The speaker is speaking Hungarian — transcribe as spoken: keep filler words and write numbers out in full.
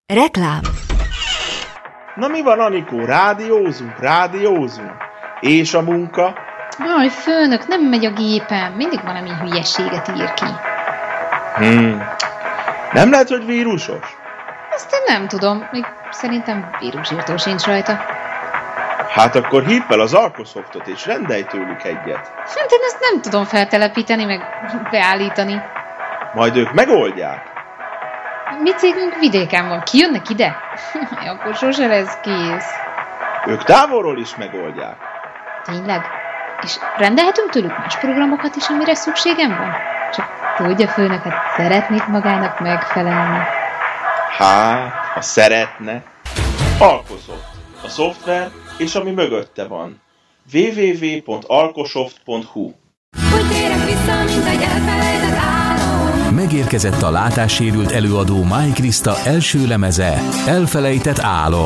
Reklám. Na mi van, Anikó? Rádiózunk, rádiózunk. És a munka? Jaj, főnök, nem megy a gépem. Mindig valami hülyeséget ír ki. Hmm. Nem lehet, hogy vírusos? Ezt én nem tudom. Még szerintem vírusírtó sincs rajta. Hát akkor hívd fel az Alkosoftot és rendelj tőlük egyet. Hát én ezt nem tudom feltelepíteni, meg beállítani. Majd ők megoldják. Mi cégünk vidéken van. Kijönnek ide? Akkor sose lesz kész. Ők távolról is megoldják. Tényleg? És rendelhetünk tőlük más programokat is, amire szükségem van? Csak tudja, főnök, hát szeretnék magának megfelelni. Hát, ha szeretne. Alkosoft. A szoftver és ami mögötte van. double-u double-u double-u pont alkosoft pont hu. Úgy térek vissza, mint egy elfelejtett álom. Megérkezett a látássérült előadó Máj Kriszta első lemeze, Elfelejtett álom.